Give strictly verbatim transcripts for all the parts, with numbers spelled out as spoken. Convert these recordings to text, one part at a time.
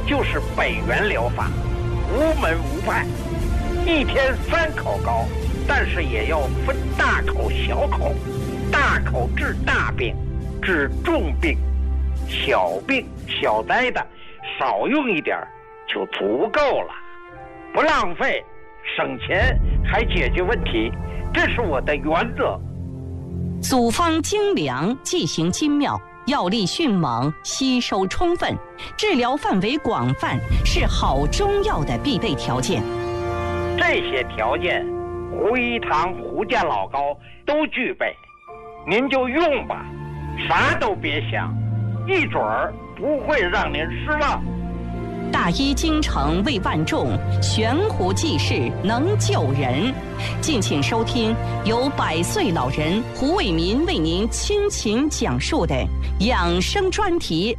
就是北元疗法，无门无派，一天三口膏，但是也要分大口小口，大口治大病，治重病，小病小灾的少用一点就足够了，不浪费，省钱还解决问题，这是我的原则。 组方精良，剂型精妙，药力迅猛，吸收充分，治疗范围广泛，是好中药的必备条件。 这些条件，胡一堂、胡家老高都具备，您就用吧，啥都别想，一准儿不会让您失望。 大医精诚为万众，悬壶济世能救人。敬请收听由百岁老人胡伟民为您倾情讲述的养生专题。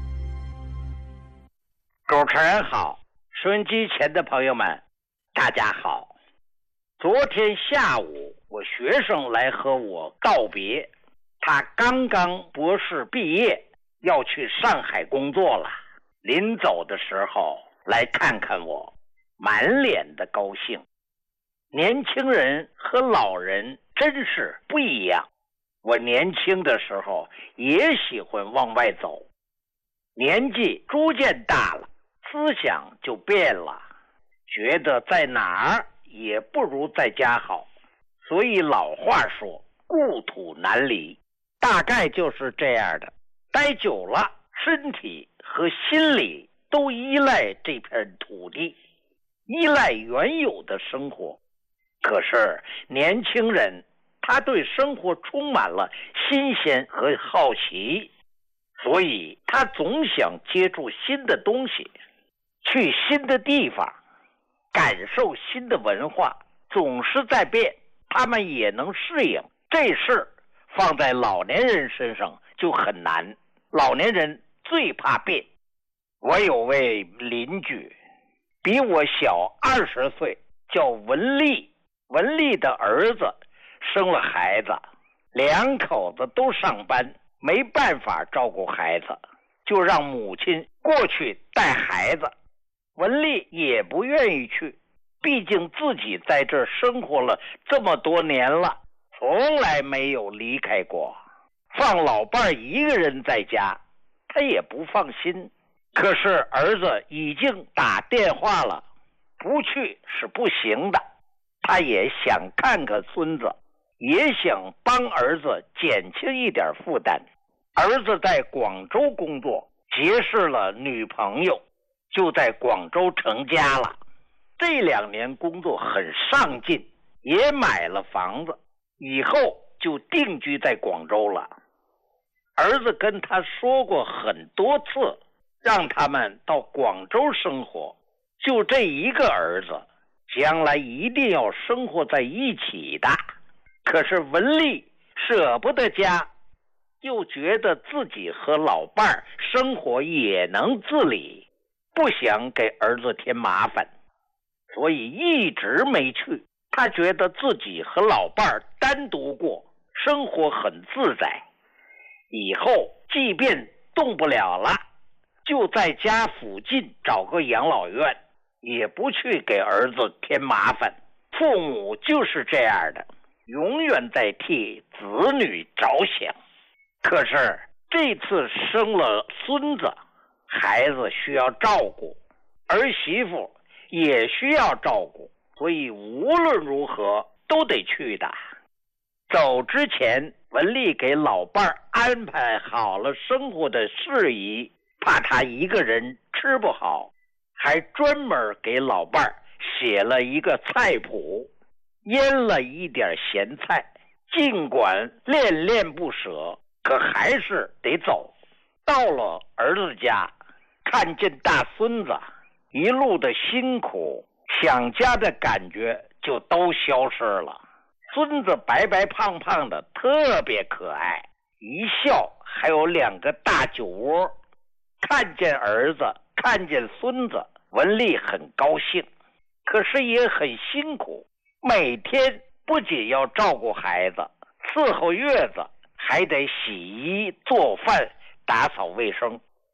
主持人好，收音机前的朋友们大家好。昨天下午我学生来和我道别，他刚刚博士毕业，要去上海工作了，临走的时候来看看我，满脸的高兴。年轻人和老人真是不一样，我年轻的时候也喜欢往外走，年纪逐渐大了，思想就变了，觉得在哪儿也不如在家好，所以老话说故土难离，大概就是这样的。待久了，身体和心理都依赖这片土地，依赖原有的生活。可是年轻人他对生活充满了新鲜和好奇，所以他总想接触新的东西，去新的地方，感受新的文化，总是在变，他们也能适应。这事放在老年人身上就很难，老年人最怕变。我有位邻居比我小二十岁，叫文丽，文丽的儿子生了孩子，两口子都上班，没办法照顾孩子，就让母亲过去带孩子。文丽也不愿意去，毕竟自己在这生活了这么多年了，从来没有离开过，放老伴儿一个人在家他也不放心。可是儿子已经打电话了，不去是不行的，他也想看看孙子，也想帮儿子减轻一点负担。儿子在广州工作，结识了女朋友，就在广州成家了。这两年工作很上进，也买了房子，以后就定居在广州了。儿子跟他说过很多次，让他们到广州生活，就这一个儿子，将来一定要生活在一起的。可是文丽舍不得家，又觉得自己和老伴儿生活也能自理，不想给儿子添麻烦，所以一直没去。他觉得自己和老伴儿单独过，生活很自在，以后即便动不了了，就在家附近找个养老院，也不去给儿子添麻烦。父母就是这样的，永远在替子女着想。可是这次生了孙子，孩子需要照顾，儿媳妇也需要照顾，所以无论如何都得去的。走之前，文丽给老伴儿安排好了生活的事宜，怕他一个人吃不好，还专门给老伴儿写了一个菜谱，腌了一点咸菜。尽管恋恋不舍，可还是得走。到了儿子家，看见大孙子，一路的辛苦，想家的感觉就都消失了。孙子白白胖胖的，特别可爱，一笑还有两个大酒窝。看见儿子，看见孙子，文丽很高兴，可是也很辛苦，每天不仅要照顾孩子，伺候月子，还得洗衣做饭，打扫卫生。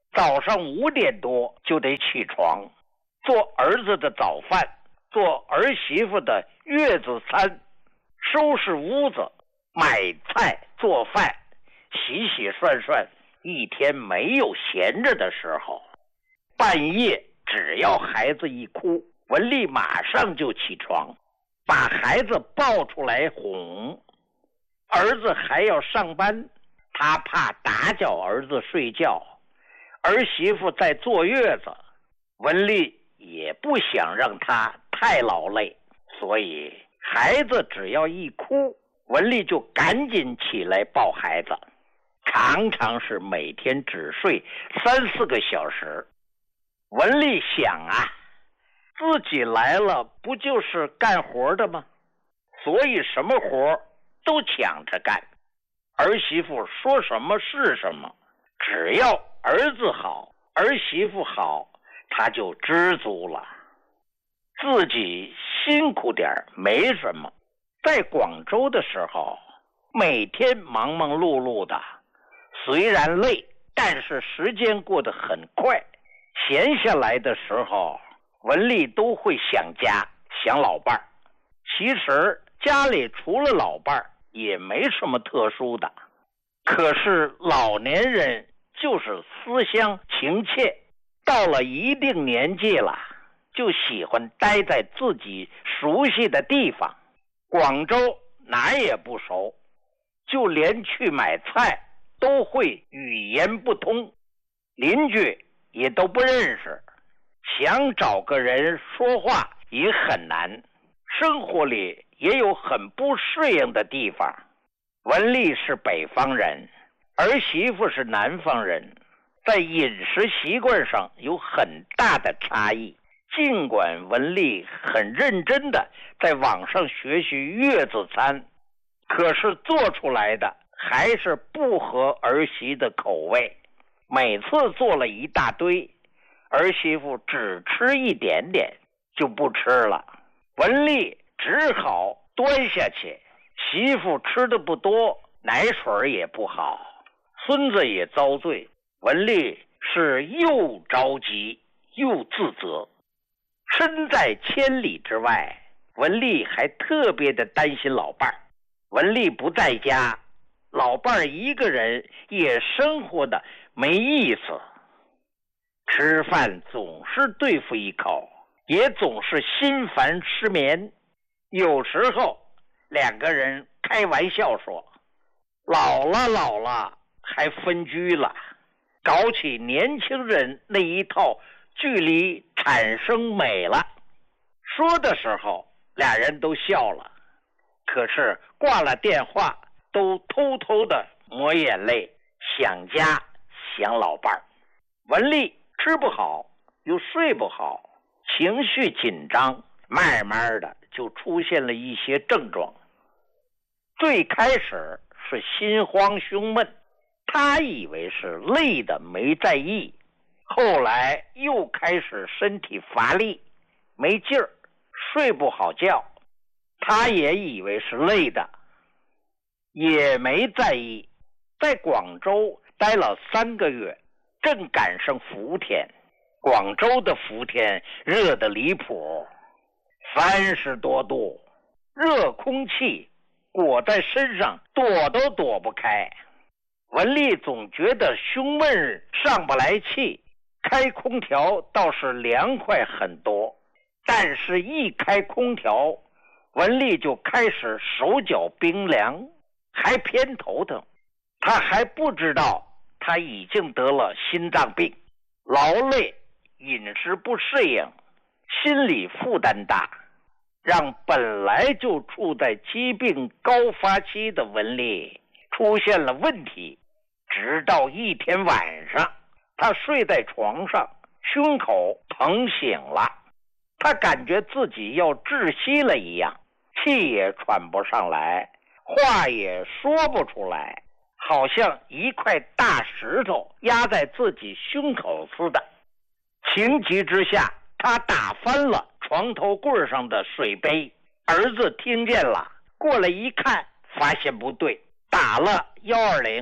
早上五点多就得起床，做儿子的早饭，做儿媳妇的月子餐，收拾屋子，买菜做饭，洗洗涮涮，一天没有闲着的时候。半夜只要孩子一哭，文丽马上就起床，把孩子抱出来哄。儿子还要上班，他怕打搅儿子睡觉，儿媳妇在坐月子，文丽也不想让他太劳累，所以孩子只要一哭，文丽就赶紧起来抱孩子，常常是每天只睡三四个小时。文丽想啊，自己来了不就是干活的吗？所以什么活都抢着干，儿媳妇说什么是什么，只要儿子好，儿媳妇好，他就知足了。自己辛苦点没什么，在广州的时候，每天忙忙碌碌的，虽然累，但是时间过得很快。闲下来的时候，文丽都会想家，想老伴儿。其实家里除了老伴儿也没什么特殊的，可是老年人就是思乡情切，到了一定年纪了，就喜欢待在自己熟悉的地方。广州哪也不熟，就连去买菜都会语言不通，邻居也都不认识，想找个人说话也很难，生活里也有很不适应的地方。文丽是北方人，儿媳妇是南方人，在饮食习惯上有很大的差异。尽管文丽很认真的在网上学习月子餐，可是做出来的还是不合儿媳的口味。每次做了一大堆，儿媳妇只吃一点点就不吃了，文丽只好端下去。媳妇吃的不多，奶水也不好，孙子也遭罪，文丽是又着急又自责。身在千里之外，文丽还特别的担心老伴儿。文丽不在家，老伴儿一个人也生活的没意思，吃饭总是对付一口，也总是心烦失眠。有时候两个人开玩笑说，老了老了还分居了，搞起年轻人那一套距离产生美了。说的时候俩人都笑了，可是挂了电话都偷偷的抹眼泪，想家想老伴儿。文丽吃不好又睡不好，情绪紧张，慢慢的就出现了一些症状。最开始是心慌胸闷，他以为是累的没在意，后来又开始身体乏力没劲儿，睡不好觉，他也以为是累的，也没在意。在广州待了三个月，正赶上伏天。广州的伏天热得离谱，三十多度，热空气裹在身上躲都躲不开。文丽总觉得胸闷上不来气，开空调倒是凉快很多，但是一开空调，文丽就开始手脚冰凉，还偏头疼。他还不知道他已经得了心脏病，劳累，饮食不适应，心理负担大，让本来就处在疾病高发期的文丽出现了问题。直到一天晚上，他睡在床上，胸口疼醒了，他感觉自己要窒息了一样，气也喘不上来，话也说不出来，好像一块大石头压在自己胸口似的。情急之下，他打翻了床头柜上的水杯，儿子听见了，过来一看，发现不对，打了一二零。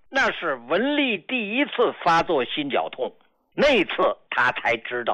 那是文丽第一次发作心绞痛，那次他才知道